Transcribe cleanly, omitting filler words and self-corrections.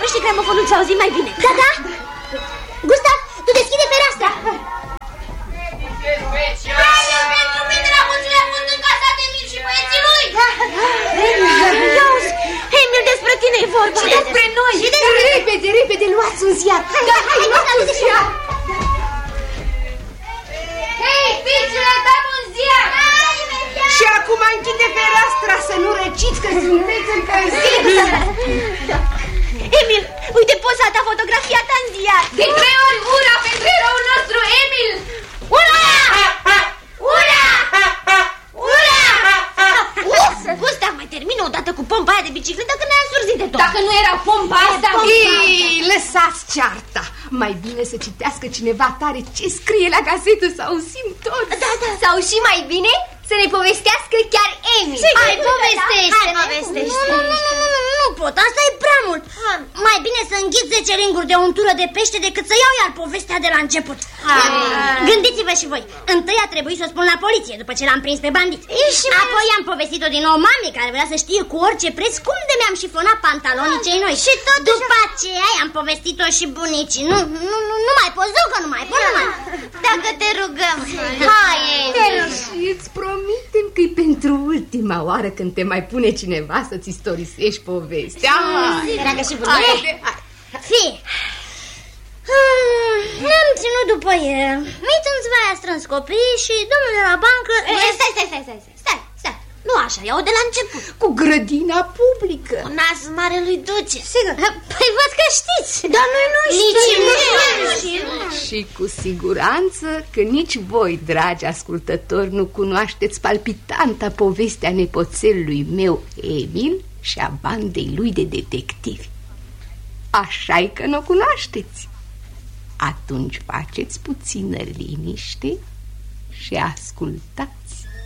și gramofonul să auzim mai bine. Da, da. Gustav, tu deschide fereastra. Pentru mine la mulțile a fost încasat Emil și băieții lui. Iauzi, Emil, despre tine e vorba. Și despre noi. Repede, repede, luați un ziar. Hei, fiicele, dăm un ziar. Și acum închide fereastra să nu răciți că sunteți încălziți. Emil, uite poza ta, fotografia ta în ziar. De 3 ori ura pentru eroul nostru, Emil. Ura! Ura! Ura! Gustav, mai termină odată cu pompa aia de bicicletă că ne-a însurzit de tot. Dacă nu era pompa asta... Ei, lăsați cearta. Mai bine să citească cineva tare ce scrie la gazetă, să auzim tot. Da, da. Sau și mai bine să ne povestească chiar Emil. Hai, povestește-ne. Nu pot, asta e prea mult. Mai bine să înghit 10 ringuri de untură de pește decât să iau iar povestea de la început. Gândiți-vă și voi. Întâi a trebuit să o spun la poliție după ce l-am prins pe bandit. Apoi am povestit-o din nou mamei care vrea să știe cu orice preț cum de mi-am șifonat pantalonii cei noi. Și tot după aceea am povestit-o și bunicii. Nu mai pot, zic că nu mai pot. Dacă te rugăm. Hai, Și îți promitem că-i pentru ultima oară când te mai pune cineva să-ți istorisești povestea. Dragă și bunicii. Fii. Ne-am ținut după el. Mițânțva a strâns copiii și domnul de la bancă... Stai. Nu așa, iau de la început. Cu grădina publică. Cu nasul marelui duce. Sigur. Păi văd că știți. Dar noi nu știm. Și cu siguranță că nici voi, dragi ascultători, nu cunoașteți palpitanta povestea nepoțelului meu Emil și a bandei lui de detectivi. Așa-i că nu o cunoașteți. Atunci faceți puțină liniște și ascultați.